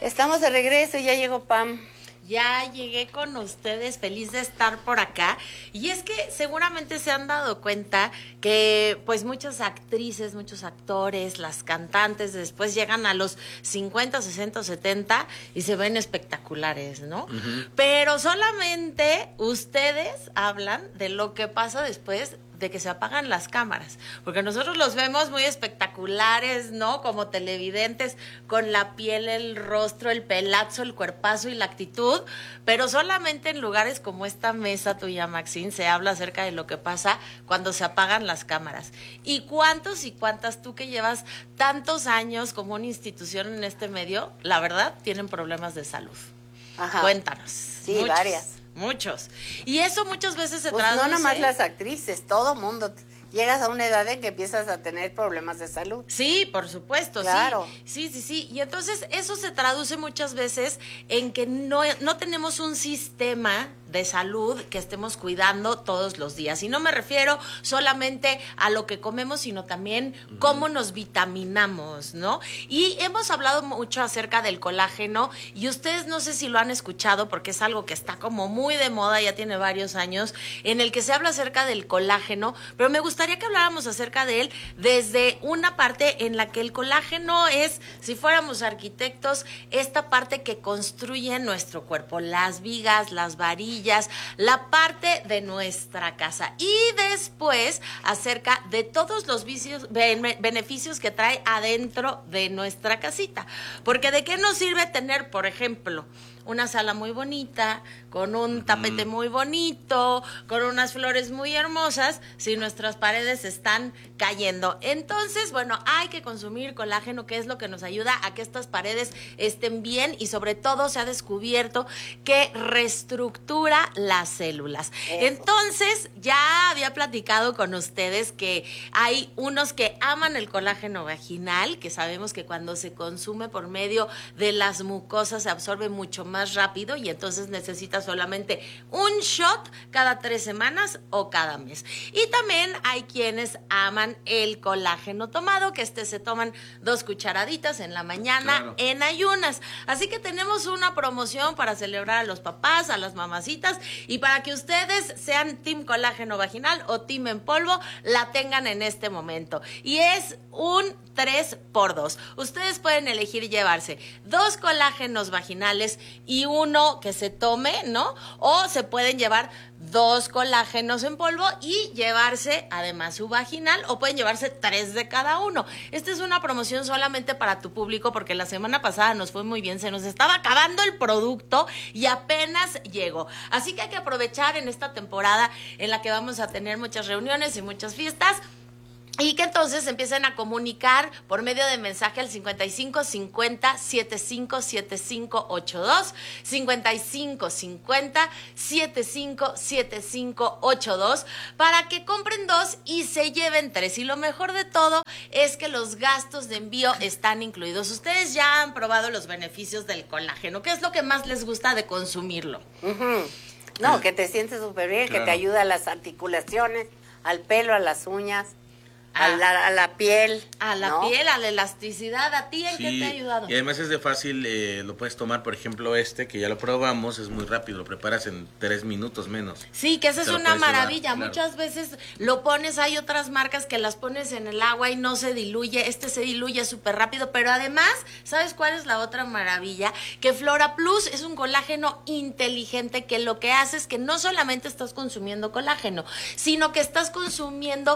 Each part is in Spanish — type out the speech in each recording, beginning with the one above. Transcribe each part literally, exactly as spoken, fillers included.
Estamos de regreso y ya llegó Pam. Ya llegué con ustedes, feliz de estar por acá. Y es que seguramente se han dado cuenta que pues muchas actrices, muchos actores, las cantantes después llegan a los cincuenta, sesenta, setenta y se ven espectaculares, ¿no? Uh-huh. Pero solamente ustedes hablan de lo que pasa después de que se apagan las cámaras, porque nosotros los vemos muy espectaculares, ¿no? Como televidentes, con la piel, el rostro, el pelazo, el cuerpazo y la actitud, pero solamente en lugares como esta mesa tuya, Maxine, se habla acerca de lo que pasa cuando se apagan las cámaras. ¿Y cuántos y cuántas, tú que llevas tantos años como una institución en este medio, la verdad, tienen problemas de salud? Ajá. Cuéntanos. Sí, muchos. varias. Muchos. Y eso muchas veces se pues traduce... no nomás las actrices, todo mundo. Llegas a una edad en que empiezas a tener problemas de salud. Sí, por supuesto, claro. sí. Sí, sí, sí. Y entonces eso se traduce muchas veces en que no, no tenemos un sistema de salud que estemos cuidando todos los días. Y no me refiero solamente a lo que comemos, sino también uh-huh. cómo nos vitaminamos, ¿no? Y hemos hablado mucho acerca del colágeno y ustedes no sé si lo han escuchado porque es algo que está como muy de moda, ya tiene varios años, en el que se habla acerca del colágeno, pero me gustaría que habláramos acerca de él desde una parte en la que el colágeno es, si fuéramos arquitectos, esta parte que construye nuestro cuerpo, las vigas, las varillas, la parte de nuestra casa, y después acerca de todos los vicios, beneficios que trae adentro de nuestra casita, porque de qué nos sirve tener, por ejemplo, una sala muy bonita, con un tapete muy bonito, con unas flores muy hermosas, si nuestras paredes están cayendo. Entonces, bueno, hay que consumir colágeno, que es lo que nos ayuda a que estas paredes estén bien, y sobre todo se ha descubierto que reestructura las células. Eso. Entonces, ya había platicado con ustedes que hay unos que aman el colágeno vaginal, que sabemos que cuando se consume por medio de las mucosas se absorbe mucho más rápido y entonces necesita solamente un shot cada tres semanas o cada mes. Y también hay quienes aman el colágeno tomado, que este se toman dos cucharaditas en la mañana, claro, en ayunas. Así que tenemos una promoción para celebrar a los papás, a las mamacitas, y para que ustedes sean team colágeno vaginal o team en polvo, la tengan en este momento. Y es un tres por dos. Ustedes pueden elegir llevarse dos colágenos vaginales y uno que se tome, ¿no? O se pueden llevar dos colágenos en polvo y llevarse además su vaginal, o pueden llevarse tres de cada uno. Esta es una promoción solamente para tu público, porque la semana pasada nos fue muy bien, se nos estaba acabando el producto y apenas llegó. Así que hay que aprovechar en esta temporada en la que vamos a tener muchas reuniones y muchas fiestas, y que entonces empiecen a comunicar por medio de mensaje al cincuenta y cinco cincuenta setenta y cinco setenta y cinco ochenta y dos, cincuenta y cinco cincuenta setenta y cinco setenta y cinco ochenta y dos, para que compren dos y se lleven tres. Y lo mejor de todo es que los gastos de envío están incluidos. Ustedes ya han probado los beneficios del colágeno. ¿Qué es lo que más les gusta de consumirlo? Uh-huh. No, que te sientes súper bien, claro, que te ayuda a las articulaciones, al pelo, a las uñas. A la, a la piel. A la ¿no? piel, a la elasticidad. ¿A ti en sí, qué te ha ayudado? Y además es de fácil, eh, lo puedes tomar, por ejemplo, este, que ya lo probamos, es muy rápido, lo preparas en tres minutos menos. Sí, que esa es una maravilla. Llevar, claro. Muchas veces lo pones, hay otras marcas que las pones en el agua y no se diluye. Este se diluye súper rápido, pero además, ¿sabes cuál es la otra maravilla? Que Flora Plus es un colágeno inteligente, que lo que hace es que no solamente estás consumiendo colágeno, sino que estás consumiendo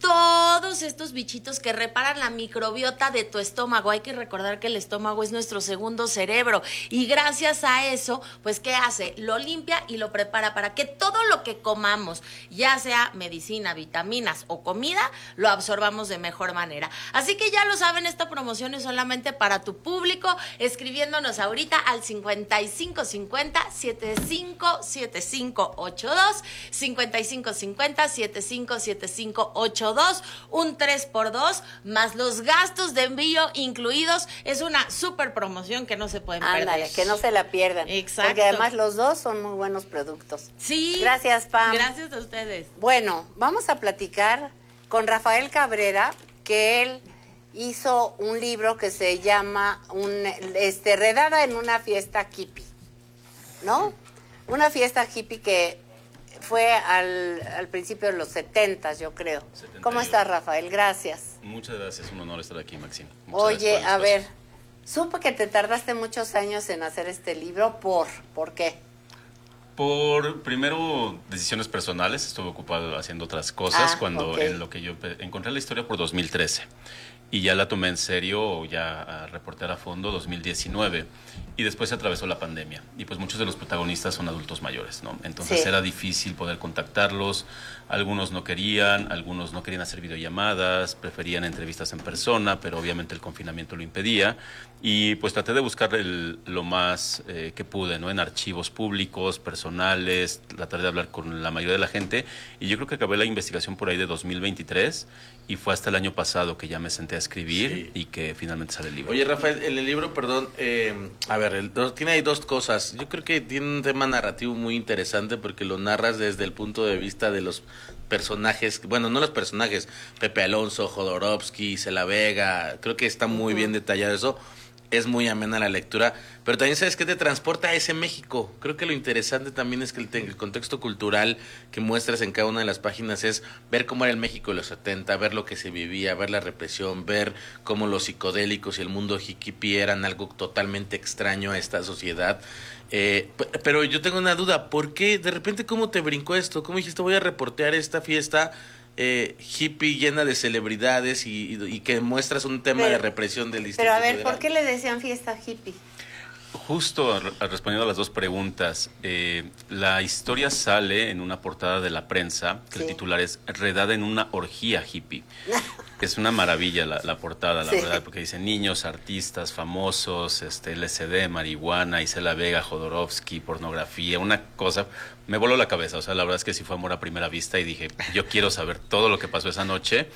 todos estos bichitos que reparan la microbiota de tu estómago. Hay que recordar que el estómago es nuestro segundo cerebro, y gracias a eso, pues, ¿qué hace? Lo limpia y lo prepara para que todo lo que comamos, ya sea medicina, vitaminas o comida, lo absorbamos de mejor manera. Así que ya lo saben, esta promoción es solamente para tu público, escribiéndonos ahorita al cincuenta y cinco cincuenta setenta y cinco setenta y cinco ochenta y dos, cincuenta y cinco cincuenta setenta y cinco setenta y cinco ochenta y dos, un tres por dos, más los gastos de envío incluidos. Es una súper promoción que no se pueden Ándale, perder. Que no se la pierdan. Exacto. Porque además los dos son muy buenos productos. Sí. Gracias, Pam. Gracias a ustedes. Bueno, vamos a platicar con Rafael Cabrera, que él hizo un libro que se llama un, este, Redada en una fiesta hippie, ¿no? Una fiesta hippie que fue al, al principio de los setentas, yo creo. setenta y uno. ¿Cómo estás, Rafael? Gracias. Muchas gracias, un honor estar aquí, Maxine. Muchas Oye, a ver, supe que te tardaste muchos años en hacer este libro, ¿por? ¿Por qué? Por, primero, decisiones personales, estuve ocupado haciendo otras cosas Ah, cuando ok. en lo que yo pe- encontré la historia por dos mil trece y ya la tomé en serio, ya a reportar a fondo dos mil diecinueve y después se atravesó la pandemia y pues muchos de los protagonistas son adultos mayores, ¿no? Entonces Sí. era difícil poder contactarlos, algunos no querían, algunos no querían hacer videollamadas, preferían entrevistas en persona, pero obviamente el confinamiento lo impedía y pues traté de buscar el- lo más eh, que pude, ¿no? En archivos públicos, personales, tratar de hablar con la mayoría de la gente y yo creo que acabé la investigación por ahí de dos mil veintitrés y fue hasta el año pasado que ya me senté a escribir Sí. y que finalmente sale el libro. Oye, Rafael, en el libro, perdón, eh, a ver, el, dos- tiene ahí dos cosas. Yo creo que tiene un tema narrativo muy interesante porque lo narras desde el punto de vista de los personajes, bueno, no los personajes, Pepe Alonso, Jodorowsky, Isela Vega, creo que está muy bien detallado eso. Es muy amena la lectura, pero también sabes que te transporta a ese México. Creo que lo interesante también es que el, te- el contexto cultural que muestras en cada una de las páginas es ver cómo era el México de los setenta, ver lo que se vivía, ver la represión, ver cómo los psicodélicos y el mundo hippie eran algo totalmente extraño a esta sociedad. Eh, p- pero yo tengo una duda, ¿por qué de repente cómo te brincó esto? ¿Cómo dijiste voy a reportear esta fiesta eh, hippie llena de celebridades y, y- y que muestras un tema Pero- de represión del Distrito Pero a ver, Federal? ¿por qué le decían fiesta hippie? Justo a- a- respondiendo a las dos preguntas, eh, la historia sale en una portada de la prensa, que Sí. el titular es Redada en una orgía hippie. Es una maravilla la, la portada, la Sí. verdad, porque dice niños, artistas, famosos, este, L S D, marihuana, Isela Vega, Jodorowsky, pornografía, una cosa, me voló la cabeza, o sea, la verdad es que sí fue amor a primera vista y dije, yo quiero saber todo lo que pasó esa noche.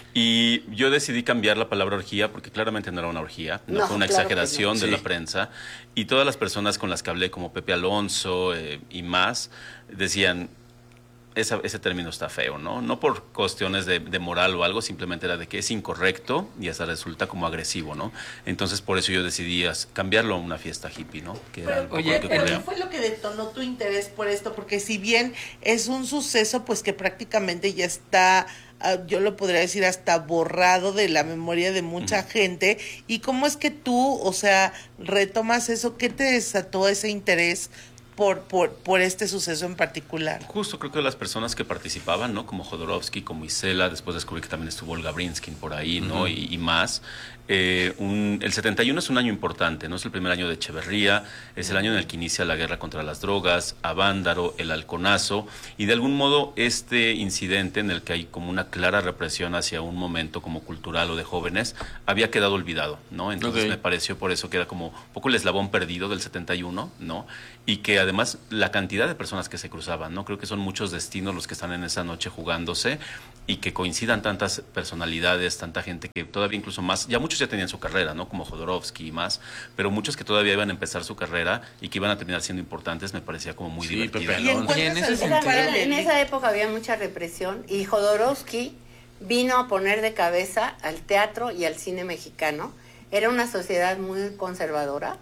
Y yo decidí cambiar la palabra orgía porque claramente no era una orgía, no, No, fue una claro que exageración no. de Sí. la prensa. Y todas las personas con las que hablé, como Pepe Alonso eh, y más, decían, esa- ese término está feo, ¿no? No por cuestiones de, de moral o algo, simplemente era de que es incorrecto y hasta resulta como agresivo, ¿no? Entonces por eso yo decidí as- cambiarlo a una fiesta hippie, ¿no? Que era Pero, algo oye, que pero ocurría. ¿qué fue lo que detonó tu interés por esto? Porque si bien es un suceso, pues que prácticamente ya está, ah, yo lo podría decir, hasta borrado de la memoria de mucha gente. ¿Y cómo es que tú, o sea, retomas eso? ¿Qué te desató ese interés por, por, por este suceso en particular? Justo creo que las personas que participaban, ¿no? Como Jodorowsky, como Isela, después descubrí que también estuvo Olga Brinskin por ahí, ¿no? Ujú. y, y más. Eh, un, el setenta y uno es un año importante, ¿no? Es el primer año de Echeverría, es el año en el que inicia la guerra contra las drogas, Avándaro, el halconazo, y de algún modo este incidente en el que hay como una clara represión hacia un momento como cultural o de jóvenes, había quedado olvidado, ¿no? Entonces Ok. me pareció por eso que era como un poco el eslabón perdido del setenta y uno, ¿no? Y que además la cantidad de personas que se cruzaban, ¿no? Creo que son muchos destinos los que están en esa noche jugándose y que coincidan tantas personalidades, tanta gente que todavía incluso más, ya muchos ya tenían su carrera, ¿no? Como Jodorowsky y más, pero muchos que todavía iban a empezar su carrera y que iban a terminar siendo importantes, me parecía como muy Sí, divertido. Pepe ¿Y Alonso. Y en encuentras ese algún sentido- Era- en paralelo? esa época había mucha represión y Jodorowsky vino a poner de cabeza al teatro y al cine mexicano. Era una sociedad muy conservadora,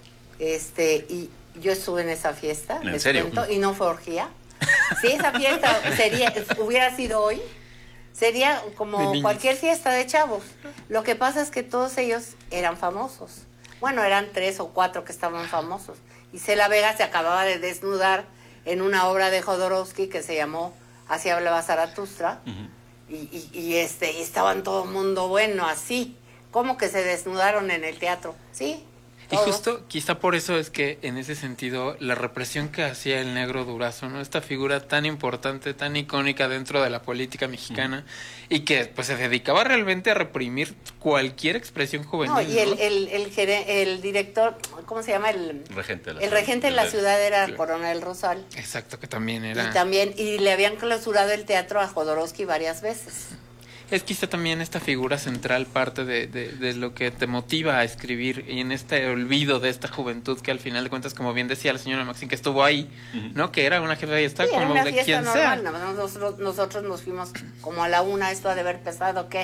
este, y yo estuve en esa fiesta, ¿En les serio? cuento, y no fue orgía. Si esa fiesta sería, hubiera sido hoy, sería De como niños. cualquier fiesta de chavos. Lo que pasa es que todos ellos eran famosos. Bueno, eran tres o cuatro que estaban famosos. Y Cela Vega se acababa de desnudar en una obra de Jodorowsky que se llamó Así hablaba Zaratustra. Ujú. Y, y, y, este, y estaban todo el mundo bueno, así. ¿Cómo que se desnudaron en el teatro? Sí. Y todos. justo, quizá por eso es que en ese sentido la represión que hacía el negro Durazo, ¿no? Esta figura tan importante, tan icónica dentro de la política mexicana y que pues se dedicaba realmente a reprimir cualquier expresión juvenil. No, y el, ¿no? el, el, gere- el director, ¿cómo se llama? El, Regente de la el ciudad. regente de la ciudad era Sí. Coronel Rosal. Exacto, que también era... Y también, y le habían clausurado el teatro a Jodorowsky varias veces. Es quizá también esta figura central parte de, de, de lo que te motiva a escribir y en este olvido de esta juventud que al final de cuentas, como bien decía la señora Maxine, que estuvo ahí, ¿no? Que era una jefa de está Sí, era como una de fiesta quien normal, sea. nada más nosotros, nosotros nos fuimos como a la una, esto ha de haber pesado, ¿qué?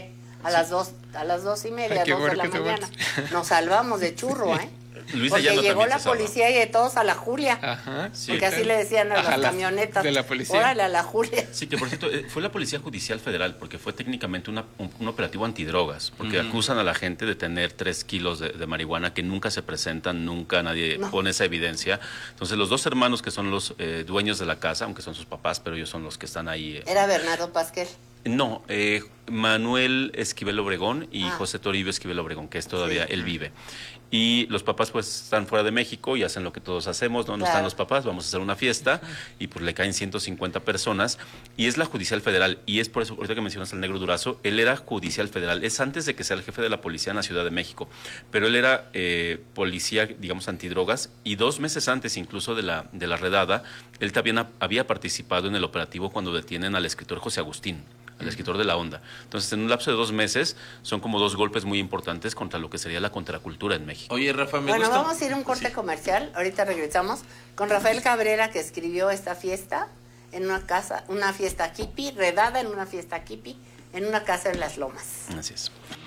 A las dos, a las dos y media, Ay, qué dos de bueno la que te mañana. vueltas. Nos salvamos de churro, ¿eh? Luis Porque Llano llegó también la se salva. policía y de todos a la Julia. Ajá. Sí. Porque así le decían a Ajá, las las- camionetas. de la policía. Órale, a la Julia. Sí, que por cierto, eh, fue la Policía Judicial Federal, porque fue técnicamente una- un, un operativo antidrogas, porque acusan a la gente de tener tres kilos de, de marihuana que nunca se presentan, nunca nadie No. pone esa evidencia. Entonces, los dos hermanos que son los eh, dueños de la casa, aunque son sus papás, pero ellos son los que están ahí. eh, Era Bernardo Pasquel. No, eh, Manuel Esquivel Obregón y Ah. José Toribio Esquivel Obregón, que es todavía, Sí. él vive. Y los papás pues están fuera de México y hacen lo que todos hacemos, ¿no? No Claro. están los papás, vamos a hacer una fiesta y pues le caen ciento cincuenta personas y es la Judicial Federal y es por eso, ahorita que mencionas al Negro Durazo, él era Judicial Federal, es antes de que sea el jefe de la policía en la Ciudad de México, pero él era eh, policía, digamos, antidrogas y dos meses antes incluso de la, de la redada, él también había participado en el operativo cuando detienen al escritor José Agustín, al escritor de La Onda. Entonces, en un lapso de dos meses, son como dos golpes muy importantes contra lo que sería la contracultura en México. Oye, Rafa, me Bueno, gusta. vamos a ir a un corte comercial. Ahorita regresamos con Rafael Cabrera, que escribió esta fiesta en una casa, una fiesta hippie, redada en una fiesta hippie, en una casa en Las Lomas. Así es.